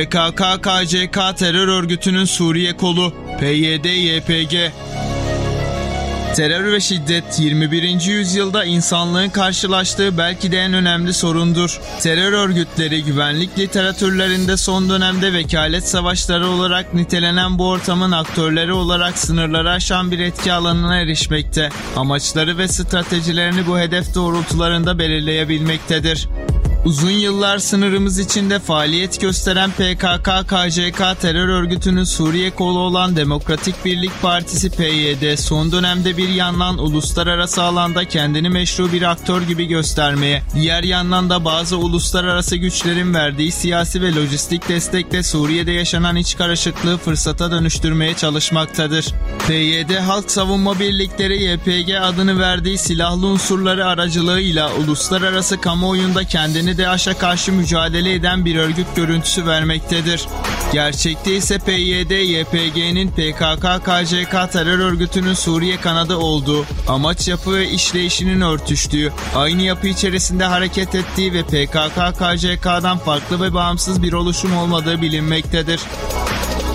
PKK-KCK terör örgütünün Suriye kolu PYD-YPG. Terör ve şiddet 21. yüzyılda insanlığın karşılaştığı belki de en önemli sorundur. Terör örgütleri güvenlik literatürlerinde son dönemde vekalet savaşları olarak nitelenen bu ortamın aktörleri olarak sınırları aşan bir etki alanına erişmekte. Amaçları ve stratejilerini bu hedef doğrultularında belirleyebilmektedir. Uzun yıllar sınırımız içinde faaliyet gösteren PKK-KCK terör örgütünün Suriye kolu olan Demokratik Birlik Partisi PYD son dönemde bir yandan uluslararası alanda kendini meşru bir aktör gibi göstermeye, diğer yandan da bazı uluslararası güçlerin verdiği siyasi ve lojistik destekle Suriye'de yaşanan iç karışıklığı fırsata dönüştürmeye çalışmaktadır. PYD Halk Savunma Birlikleri YPG adını verdiği silahlı unsurları aracılığıyla uluslararası kamuoyunda kendini DAEŞ'e karşı mücadele eden bir örgüt görüntüsü vermektedir. Gerçekte ise PYD-YPG'nin PKK-KCK terör örgütünün Suriye kanadı olduğu, amaç yapı ve işleyişinin örtüştüğü, aynı yapı içerisinde hareket ettiği ve PKK-KCK'dan farklı ve bağımsız bir oluşum olmadığı bilinmektedir.